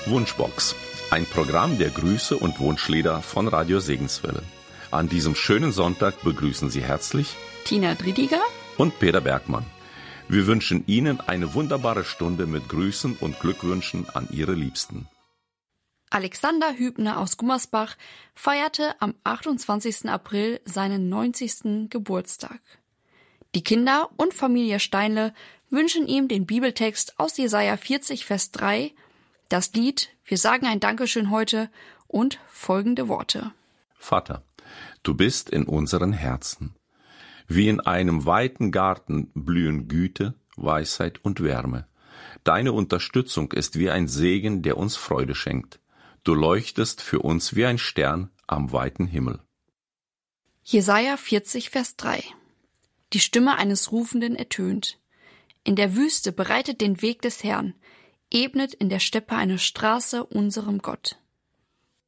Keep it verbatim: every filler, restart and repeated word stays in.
Wunschbox, ein Programm der Grüße und Wunschlieder von Radio Segenswelle. An diesem schönen Sonntag begrüßen Sie herzlich Tina Driediger und Peter Bergmann. Wir wünschen Ihnen eine wunderbare Stunde mit Grüßen und Glückwünschen an Ihre Liebsten. Alexander Hübner aus Gummersbach feierte am achtundzwanzigsten April seinen neunzigsten Geburtstag. Die Kinder und Familie Steinle wünschen ihm den Bibeltext aus Jesaja vierzig, Vers drei, das Lied Wir sagen ein Dankeschön heute und folgende Worte. Vater, du bist in unseren Herzen. Wie in einem weiten Garten blühen Güte, Weisheit und Wärme. Deine Unterstützung ist wie ein Segen, der uns Freude schenkt. Du leuchtest für uns wie ein Stern am weiten Himmel. Jesaja vierzig, Vers drei. Die Stimme eines Rufenden ertönt. In der Wüste bereitet den Weg des Herrn, ebnet in der Steppe eine Straße unserem Gott.